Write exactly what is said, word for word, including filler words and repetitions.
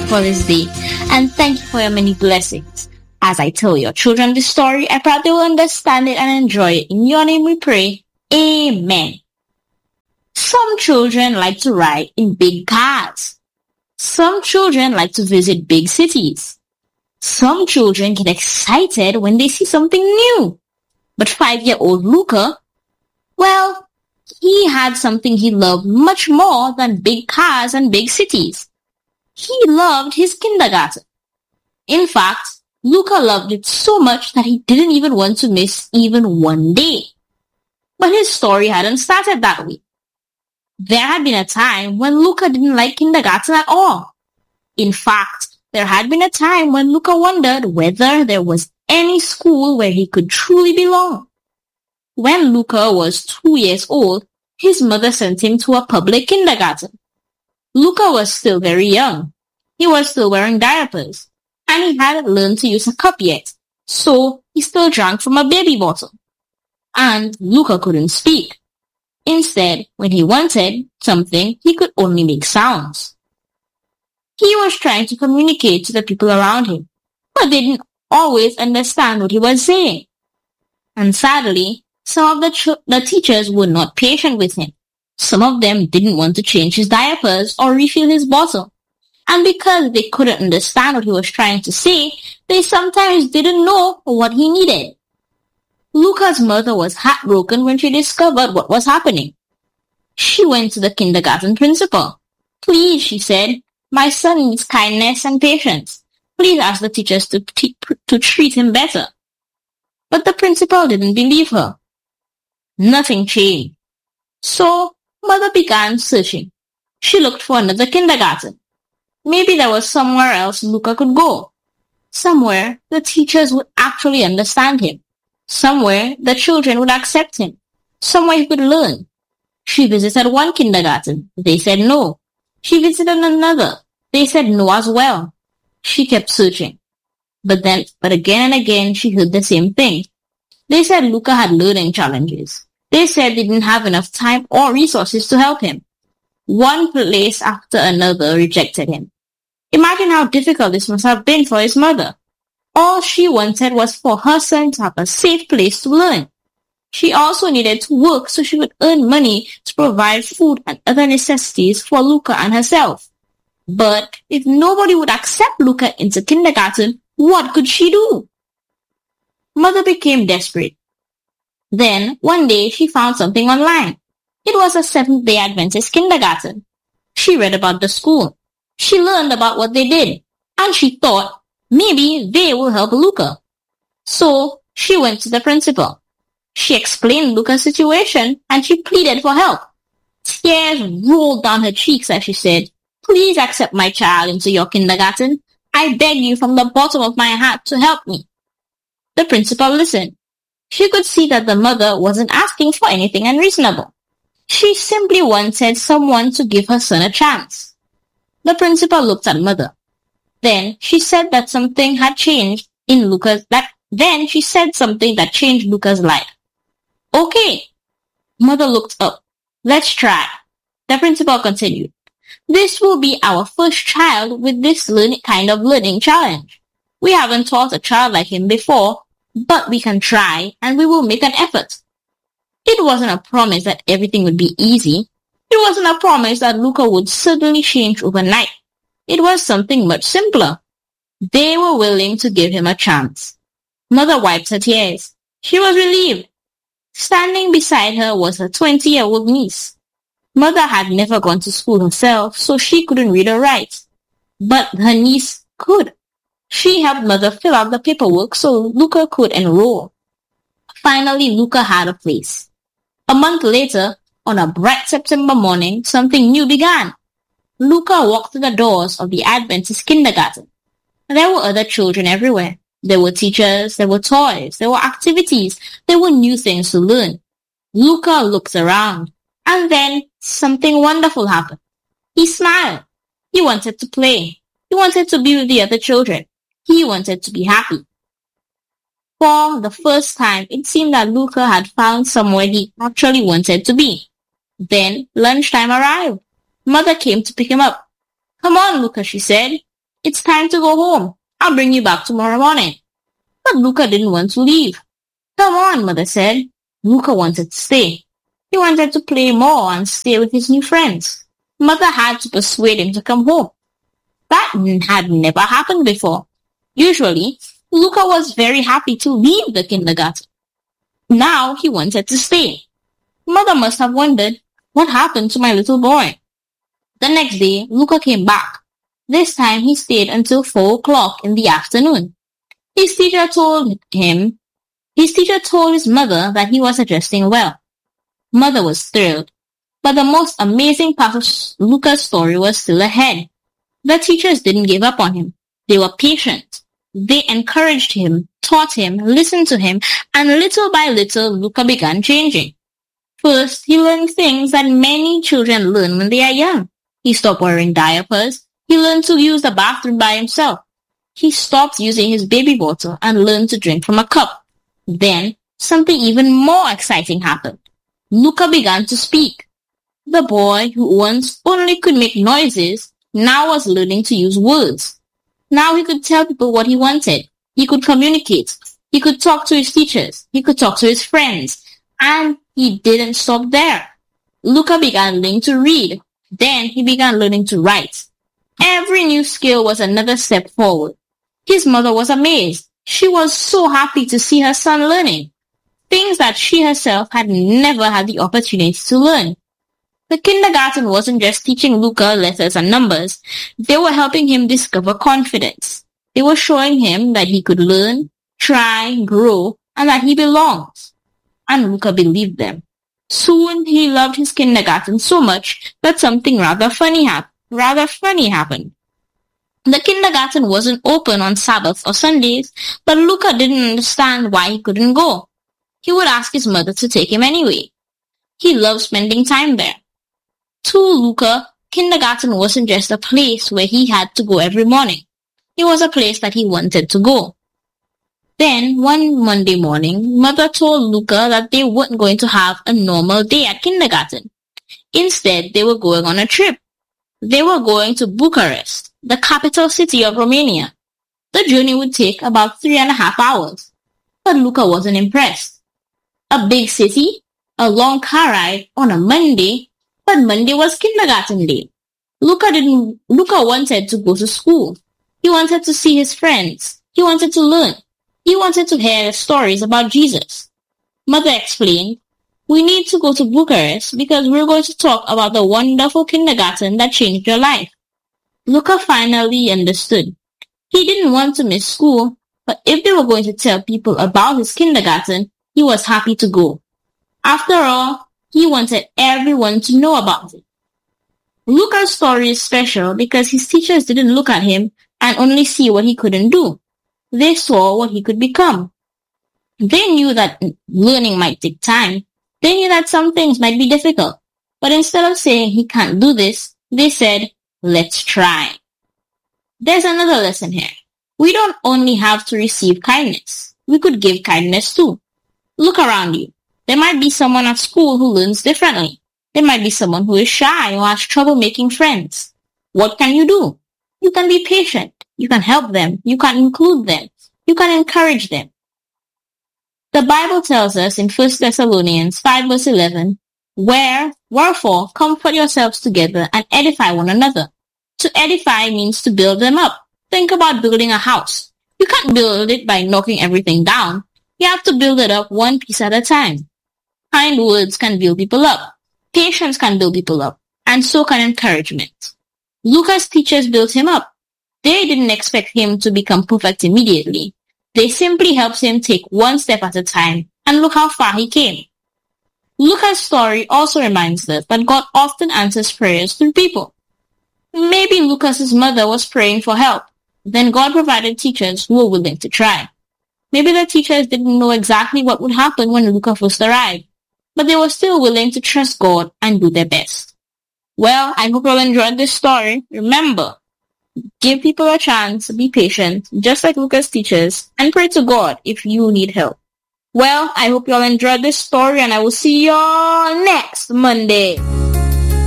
for this day, and thank you for your many blessings. As I tell your children this story, I pray they will understand it and enjoy it. In your name we pray. Amen. Some children like to ride in big cars. Some children like to visit big cities. Some children get excited when they see something new. But five-year-old Luca, well, he had something he loved much more than big cars and big cities. He loved his kindergarten. In fact, Luca loved it so much that he didn't even want to miss even one day. But his story hadn't started that way. There had been a time when Luca didn't like kindergarten at all. In fact, there had been a time when Luca wondered whether there was any school where he could truly belong. When Luca was two years old, his mother sent him to a public kindergarten. Luca was still very young. He was still wearing diapers, and he hadn't learned to use a cup yet, so he still drank from a baby bottle. And Luca couldn't speak. Instead, when he wanted something, he could only make sounds. He was trying to communicate to the people around him, but they didn't always understand what he was saying. And sadly, some of the, ch- the teachers were not patient with him. Some of them didn't want to change his diapers or refill his bottle. And because they couldn't understand what he was trying to say, they sometimes didn't know what he needed. Luca's mother was heartbroken when she discovered what was happening. She went to the kindergarten principal. "Please," she said, "my son needs kindness and patience. Please ask the teachers to, t- to treat him better." But the principal didn't believe her. Nothing changed. So, mother began searching. She looked for another kindergarten. Maybe there was somewhere else Luca could go. Somewhere the teachers would actually understand him. Somewhere the children would accept him. Somewhere he could learn. She visited one kindergarten. They said no. She visited another. They said no as well. She kept searching. But then, but again and again, she heard the same thing. They said Luca had learning challenges. They said they didn't have enough time or resources to help him. One place after another rejected him. Imagine how difficult this must have been for his mother. All she wanted was for her son to have a safe place to learn. She also needed to work so she could earn money to provide food and other necessities for Luca and herself. But if nobody would accept Luca into kindergarten, what could she do? Mother became desperate. Then, one day, she found something online. It was a Seventh-day Adventist kindergarten. She read about the school. She learned about what they did. And she thought, maybe they will help Luca. So, she went to the principal. She explained Luca's situation and she pleaded for help. Tears rolled down her cheeks as she said, "Please accept my child into your kindergarten. I beg you from the bottom of my heart to help me." The principal listened. She could see that the mother wasn't asking for anything unreasonable. She simply wanted someone to give her son a chance. The principal looked at mother. Then she said that something had changed in Luca's that then she said something that changed Luca's life. "Okay." Mother looked up. "Let's try." The principal continued. "This will be our first child with this learning kind of learning challenge. We haven't taught a child like him before, but we can try and we will make an effort." It wasn't a promise that everything would be easy. It wasn't a promise that Luca would suddenly change overnight. It was something much simpler. They were willing to give him a chance. Mother wiped her tears. She was relieved. Standing beside her was her twenty-year-old niece. Mother had never gone to school herself, so she couldn't read or write. But her niece could. She helped Mother fill out the paperwork so Luca could enroll. Finally, Luca had a place. A month later, on a bright September morning, something new began. Luca walked through the doors of the Adventist kindergarten. There were other children everywhere. There were teachers, there were toys, there were activities, there were new things to learn. Luca looked around, and then something wonderful happened. He smiled. He wanted to play. He wanted to be with the other children. He wanted to be happy. For the first time, it seemed that Luca had found somewhere he actually wanted to be. Then lunchtime arrived. Mother came to pick him up. "Come on, Luca," she said. It's time to go home. I'll bring you back tomorrow morning. But Luca didn't want to leave. Come on, Mother said. Luca wanted to stay. He wanted to play more and stay with his new friends. Mother had to persuade him to come home. That had never happened before. Usually, Luca was very happy to leave the kindergarten. Now he wanted to stay. Mother must have wondered, what happened to my little boy? The next day, Luca came back. This time he stayed until four o'clock in the afternoon. His teacher told him, his teacher told his mother that he was adjusting well. Mother was thrilled. But the most amazing part of Luca's story was still ahead. The teachers didn't give up on him. They were patient. They encouraged him, taught him, listened to him, and little by little, Luca began changing. First, he learned things that many children learn when they are young. He stopped wearing diapers. He learned to use the bathroom by himself. He stopped using his baby bottle and learned to drink from a cup. Then, something even more exciting happened. Luca began to speak. The boy who once only could make noises now was learning to use words. Now he could tell people what he wanted. He could communicate. He could talk to his teachers. He could talk to his friends. And he didn't stop there. Luca began learning to read. Then he began learning to write. Every new skill was another step forward. His mother was amazed. She was so happy to see her son learning things that she herself had never had the opportunity to learn. The kindergarten wasn't just teaching Luca letters and numbers. They were helping him discover confidence. They were showing him that he could learn, try, grow, and that he belongs. And Luca believed them. Soon he loved his kindergarten so much that something rather funny happened. Rather funny happened. The kindergarten wasn't open on Sabbaths or Sundays, but Luca didn't understand why he couldn't go. He would ask his mother to take him anyway. He loved spending time there. To Luca, kindergarten wasn't just a place where he had to go every morning. It was a place that he wanted to go. Then, one Monday morning, Mother told Luca that they weren't going to have a normal day at kindergarten. Instead, they were going on a trip. They were going to Bucharest, the capital city of Romania. The journey would take about three and a half hours. But Luca wasn't impressed. A big city, a long car ride on a Monday, but Monday was kindergarten day. Luca didn't, Luca wanted to go to school. He wanted to see his friends. He wanted to learn. He wanted to hear stories about Jesus. Mother explained, we need to go to Bucharest because we're going to talk about the wonderful kindergarten that changed your life. Luca finally understood. He didn't want to miss school, but if they were going to tell people about his kindergarten, he was happy to go. After all, he wanted everyone to know about it. Luca's story is special because his teachers didn't look at him and only see what he couldn't do. They saw what he could become. They knew that learning might take time. They knew that some things might be difficult. But instead of saying he can't do this, they said, let's try. There's another lesson here. We don't only have to receive kindness. We could give kindness too. Look around you. There might be someone at school who learns differently. There might be someone who is shy or has trouble making friends. What can you do? You can be patient. You can help them. You can include them. You can encourage them. The Bible tells us in First Thessalonians five verse eleven, where, wherefore, comfort yourselves together and edify one another. To edify means to build them up. Think about building a house. You can't build it by knocking everything down. You have to build it up one piece at a time. Kind words can build people up. Patience can build people up. And so can encouragement. Luca's teachers built him up. They didn't expect him to become perfect immediately. They simply helped him take one step at a time, and look how far he came. Luca's story also reminds us that God often answers prayers through people. Maybe Lucas's mother was praying for help. Then God provided teachers who were willing to try. Maybe the teachers didn't know exactly what would happen when Luca first arrived, but they were still willing to trust God and do their best. Well, I hope you all enjoyed this story. Remember, give people a chance, be patient, just like Luca's teachers, and pray to God if you need help. Well, I hope you all enjoyed this story, and I will see you all next Monday.